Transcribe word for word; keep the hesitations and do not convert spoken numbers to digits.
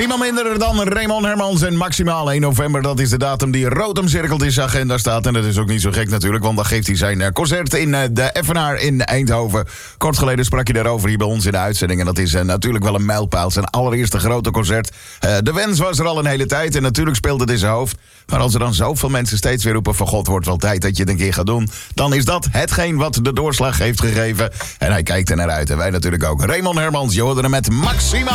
Niemand minder dan Raymond Hermans en maximaal één november. Dat is de datum die rood omcirkeld in zijn agenda staat. En dat is ook niet zo gek natuurlijk, want dan geeft hij zijn uh, concert in uh, de Effenaar in Eindhoven. Kort geleden sprak je daarover hier bij ons in de uitzending. En dat is uh, natuurlijk wel een mijlpaal. Zijn allereerste grote concert. Uh, de wens was er al een hele tijd en natuurlijk speelt het in zijn hoofd. Maar als er dan zoveel mensen steeds weer roepen van God, wordt wel tijd dat je het een keer gaat doen, dan is dat hetgeen wat de doorslag heeft gegeven. En hij kijkt er naar uit en wij natuurlijk ook. Raymond Hermans, je hoorde hem met maximaal.